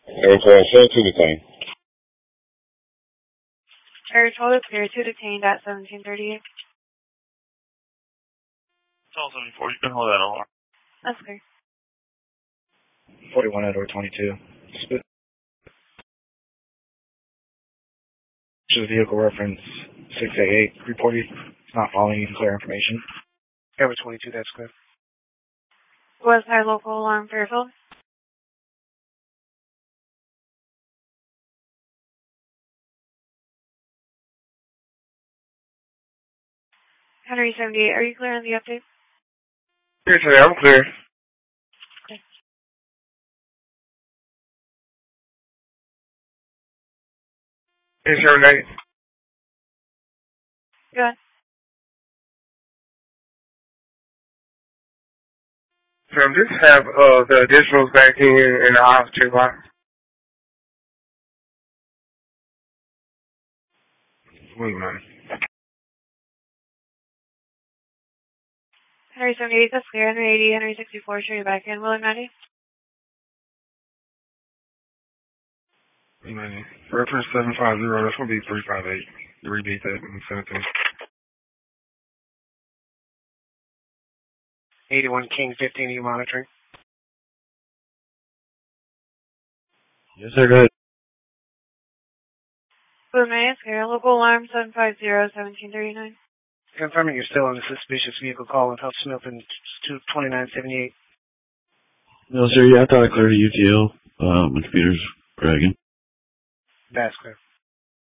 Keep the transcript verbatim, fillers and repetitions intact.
Air twelve, show to detain. Air twelve is clear to detained at seventeen thirty-eight. twelve seventy-four, you can hold that alarm. That's clear. forty-one at door twenty-two. Spit. To the vehicle reference six eight eight. Reported it's not following you for clear information. Air twenty-two, that's clear. West Side Local Alarm Fairfield. Henry seventy-eight, are you clear on the update? Yes, sir, I'm clear. Okay. Yes, sir, Nate. Go ahead. So just have uh, the additionals back in in the house check line. Wait a minute. Henry seventy-eight, that's clear. Henry eighty, Henry sixty-four, show you back in. William ninety. Reference seven five zero, that's going to be three five eight. You repeat that and send it to me. eighty-one King fifteen, are you monitoring? Yes, sir, go ahead. William ninety, that's clear. Local Alarm seven five zero, seventeen thirty-nine. Confirming you're still on a suspicious vehicle call with Huff Smith and twenty-nine seventy-eight. No, sir, yeah, I thought I cleared a U T L. Uh, my computer's dragging. That's clear.